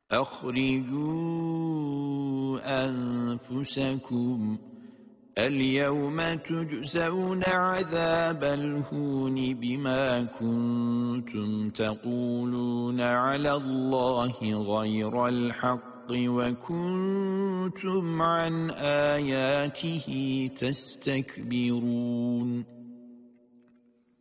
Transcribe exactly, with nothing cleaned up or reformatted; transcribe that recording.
أخرجوا أنفسكم اليوم تجزون عذاب الهون بما كنتم تقولون على الله غير الحق وكنتم عن آياته تستكبرون